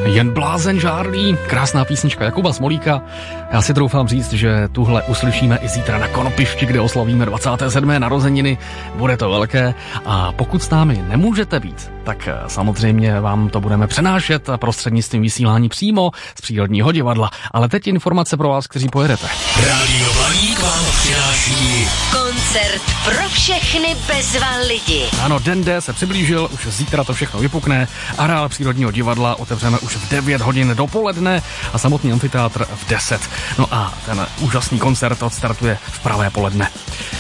Jen blázen žárlí, krásná písnička Jakuba Smolíka. Já si troufám říct, že tuhle uslyšíme i zítra na Konopišti, kde oslavíme 27. narozeniny. Bude to velké a pokud s námi nemůžete být, tak samozřejmě vám to budeme přenášet prostřednictvím vysílání přímo z Přírodního divadla. Ale teď informace pro vás, kteří pojedete. Rádio Blaník vám přináší koncert pro všechny bezva lidi. Ano, den D se přiblížil, už zítra to všechno vypukne. Areál Přírodního divadla otevřeme už v 9 hodin dopoledne a samotný amfiteátr v 10. No a ten úžasný koncert odstartuje v pravé poledne.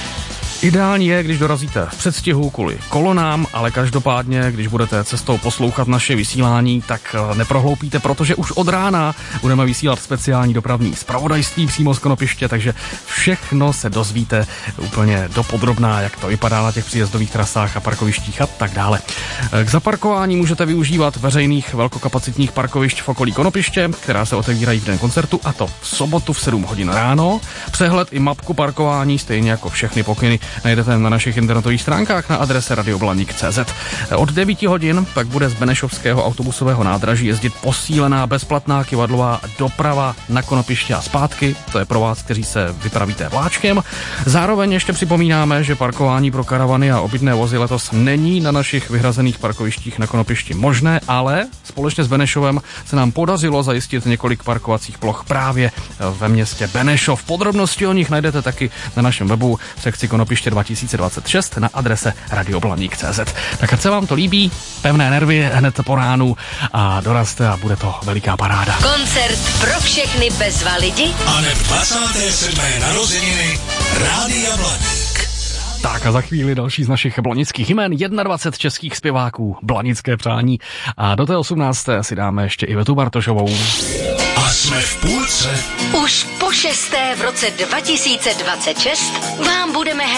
Ideální je, když dorazíte v předstihu kvůli kolonám, ale každopádně, když budete cestou poslouchat naše vysílání, tak neprohloupíte, protože už od rána budeme vysílat speciální dopravní zpravodajství přímo z Konopiště, takže všechno se dozvíte úplně dopodrobná, jak to vypadá na těch příjezdových trasách a parkovištích a tak dále. K zaparkování můžete využívat veřejných velkokapacitních parkovišť v okolí Konopiště, která se otevírají v den koncertu, a to v sobotu v 7 hodin ráno. Přehled i mapku parkování, stejně jako všechny pokyny, najdete na našich internetových stránkách na adrese radioblaník.cz. Od 9 hodin pak bude z Benešovského autobusového nádraží jezdit posílená bezplatná kyvadlová doprava na Konopiště a zpátky. To je pro vás, kteří se vypravíte vláčkem. Zároveň ještě připomínáme, že parkování pro karavany a obytné vozy letos není na našich vyhrazených parkovištích na Konopišti možné, ale společně s Benešovem se nám podařilo zajistit několik parkovacích ploch právě ve městě Benešov. Podrobnosti o nich najdete taky na našem webu v sekci Konopiště 2026 na adrese radioblaník.cz. Tak ať se vám to líbí, pevné nervy hned po ránu a dorazte a bude to veliká paráda. Koncert pro všechny bezva lidi a hned 27. narozeniny Rádia Blaník. Tak a za chvíli další z našich blanických jmen, 21 českých zpěváků, blanické přání, a do té 18. si dáme ještě Ivetu Bartošovou. A jsme v půlce. už po 6. v roce 2026 vám budeme hrát